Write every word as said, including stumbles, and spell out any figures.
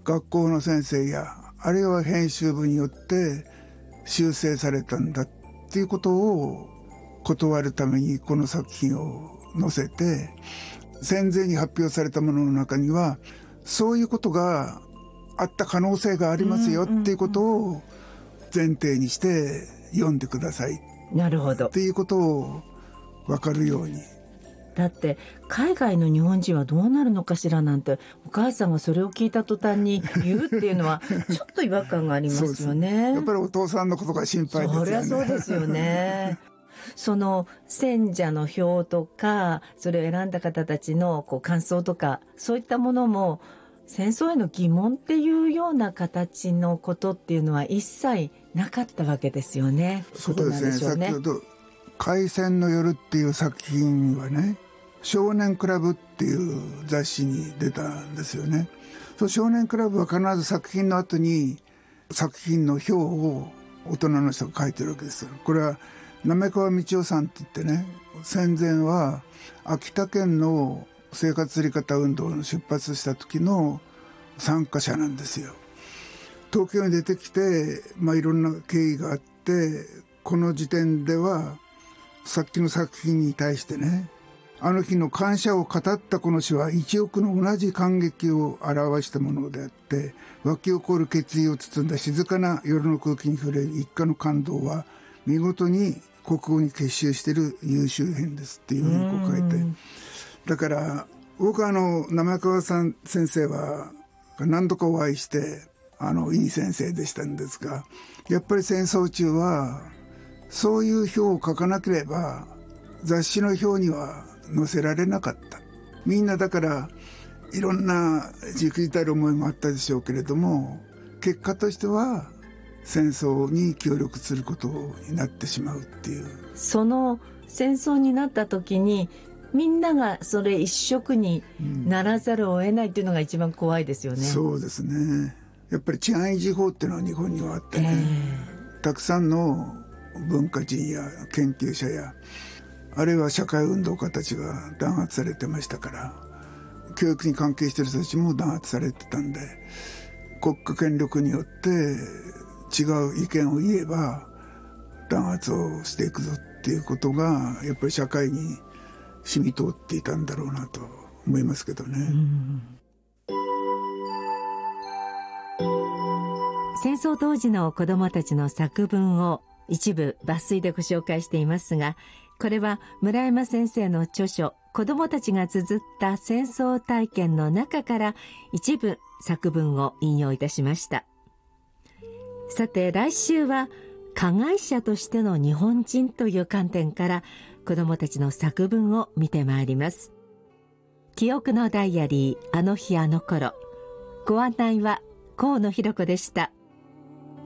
学校の先生やあるいは編集部によって修正されたんだっていうことを断るためにこの作品を載せて、戦前に発表されたものの中にはそういうことがあった可能性がありますよっていうことを前提にして読んでください。 なるほど。 っていうことを分かるように。 だって海外の日本人はどうなるのかしらなんて、お母さんがそれを聞いた途端に言うっていうのはちょっと違和感がありますよね。 やっぱりお父さんのことが心配ですよね。 そりゃそうですよね。その選者の票とか、それを選んだ方たちのこう感想とか、そういったものも戦争への疑問っていうような形のことっていうのは一切なかったわけですよね。 そうですね。先ほど開戦の夜っていう作品はね、少年クラブっていう雑誌に出たんですよね。そう、少年クラブは必ず作品の後に作品の表を大人の人が書いてるわけですよ。これは滑川道夫さんって言ってね、戦前は秋田県の生活すり方運動の出発した時の参加者なんですよ。東京に出てきて、まあ、いろんな経緯があって、この時点ではさっきの作品に対してね、あの日の感謝を語ったこの詩は一億の同じ感激を表したものであって、湧き起こる決意を包んだ静かな夜の空気に触れる一家の感動は見事に国語に結集している優秀編ですっていうふうにこう書いて、だから僕はあの滑川さん先生は何度かお会いしてあのいい先生でしたんですが、やっぱり戦争中はそういう表を書かなければ雑誌の表には載せられなかった。みんなだからいろんなじくじたる思いもあったでしょうけれども、結果としては戦争に協力することになってしまうっていう。 その戦争になった時にみんながそれ一色にならざるを得ないっていうのが一番怖いですよね、 うん、そうですね。やっぱり治安維持法っていうのは日本にはあってね、えー、たくさんの文化人や研究者やあるいは社会運動家たちが弾圧されてましたから、教育に関係している人たちも弾圧されてたんで、国家権力によって違う意見を言えば弾圧をしていくぞっていうことがやっぱり社会に染み通っていたんだろうなと思いますけどね、うん、 戦争当時の子どもたちの作文を一部抜粋でご紹介していますが、これは村山先生の著書子どもたちが綴った戦争体験の中から一部作文を引用いたしました。さて来週は加害者としての日本人という観点から子どもたちの作文を見てまいります。記憶のダイアリー、あの日あの頃。ご案内は河野弘子でした。